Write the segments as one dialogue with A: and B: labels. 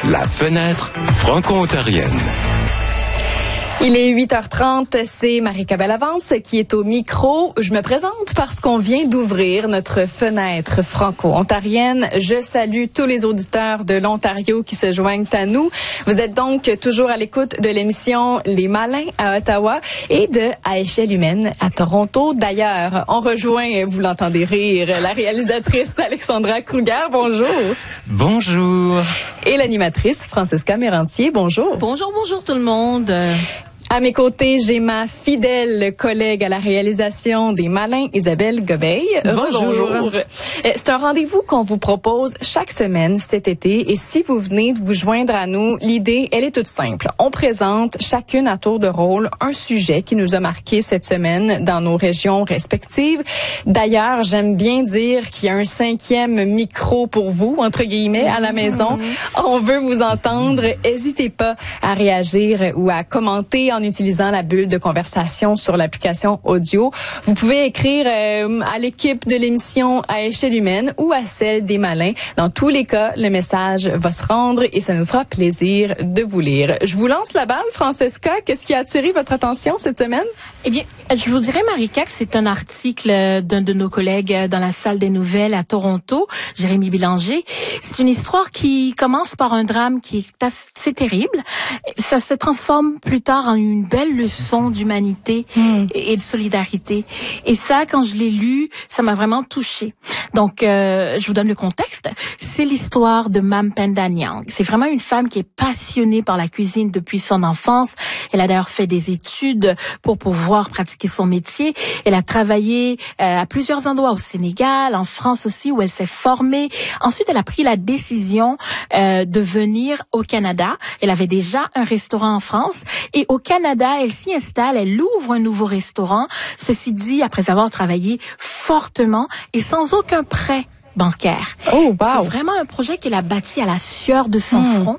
A: La fenêtre franco-ontarienne.
B: Il est 8h30, c'est Marika Bellavance qui est au micro. Je me présente parce qu'on vient d'ouvrir notre fenêtre franco-ontarienne. Je salue tous les auditeurs de l'Ontario qui se joignent à nous. Vous êtes donc toujours à l'écoute de l'émission Les Malins à Ottawa et de À échelle humaine à Toronto. D'ailleurs, on rejoint, vous l'entendez rire, la réalisatrice Alexandra Kruger. Bonjour.
A: Bonjour.
B: Et l'animatrice Francesca Mérantier. Bonjour.
C: Bonjour tout le monde.
B: À mes côtés, j'ai ma fidèle collègue à la réalisation des Malins, Isabelle Gobeil.
C: Bonjour.
B: C'est un rendez-vous qu'on vous propose chaque semaine cet été. Et si vous venez de vous joindre à nous, l'idée, elle est toute simple. On présente chacune à tour de rôle un sujet qui nous a marqué cette semaine dans nos régions respectives. D'ailleurs, j'aime bien dire qu'il y a un 5e micro pour vous, entre guillemets, à la maison. On veut vous entendre. N'hésitez pas à réagir ou à commenter en utilisant la bulle de conversation sur l'application audio. Vous pouvez écrire à l'équipe de l'émission À échelle humaine ou à celle des Malins. Dans tous les cas, le message va se rendre et ça nous fera plaisir de vous lire. Je vous lance la balle, Francesca. Qu'est-ce qui a attiré votre attention cette semaine?
C: Eh bien, je vous dirais, Marika, que c'est un article d'un de nos collègues dans la salle des nouvelles à Toronto, Jérémy Bélanger. C'est une histoire qui commence par un drame qui est assez terrible. Ça se transforme plus tard en une belle leçon d'humanité et de solidarité. Et ça, quand je l'ai lu, ça m'a vraiment touchée. Donc, je vous donne le contexte. C'est l'histoire de Mam Penda Nyang. C'est vraiment une femme qui est passionnée par la cuisine depuis son enfance. Elle a d'ailleurs fait des études pour pouvoir pratiquer son métier. Elle a travaillé à plusieurs endroits au Sénégal, en France aussi, où elle s'est formée. Ensuite, elle a pris la décision de venir au Canada. Elle avait déjà un restaurant en France. Et au Canada, elle s'y installe, elle ouvre un nouveau restaurant. Ceci dit, après avoir travaillé fortement et sans aucun prêt bancaire.
B: Oh, wow.
C: C'est vraiment un projet qu'elle a bâti à la sueur de son front.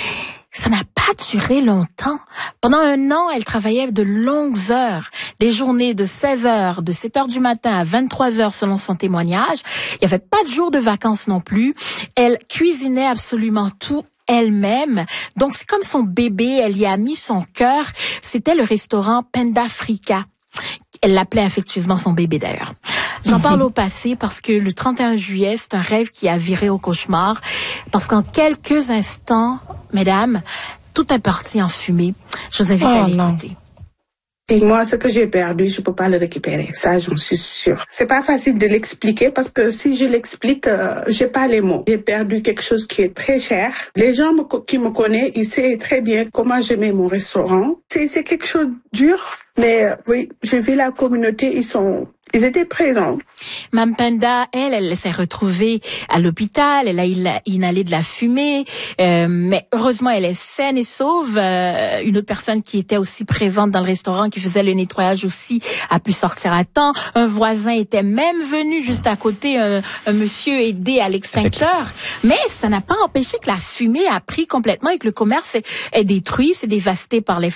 C: Ça n'a pas duré longtemps. Pendant 1 an, elle travaillait de longues heures, des journées de 16 heures, de 7 heures du matin à 23 heures selon son témoignage. Il n'y avait pas de jour de vacances non plus. Elle cuisinait absolument tout elle-même. Donc, c'est comme son bébé, elle y a mis son cœur. C'était le restaurant Penda Africa. Elle l'appelait affectueusement son bébé d'ailleurs. J'en parle au passé parce que le 31 juillet, c'est un rêve qui a viré au cauchemar. Parce qu'en quelques instants, mesdames, tout est parti en fumée. Je vous invite à l'écouter.
D: Et moi, ce que j'ai perdu, je peux pas le récupérer. Ça, j'en suis sûre. C'est pas facile de l'expliquer parce que si je l'explique, j'ai pas les mots. J'ai perdu quelque chose qui est très cher. Les gens qui me connaissent, ils savent très bien comment j'aimais mon restaurant. C'est quelque chose de dur. Mais oui, j'ai vu la communauté, ils étaient présents.
C: Mam Penda, elle s'est retrouvée à l'hôpital, elle a inhalé de la fumée, mais heureusement elle est saine et sauve. Une autre personne qui était aussi présente dans le restaurant, qui faisait le nettoyage aussi, a pu sortir à temps. Un voisin était même venu juste à côté, un monsieur aidé à l'extincteur. Mais ça n'a pas empêché que la fumée a pris complètement et que le commerce est détruit, c'est dévasté par les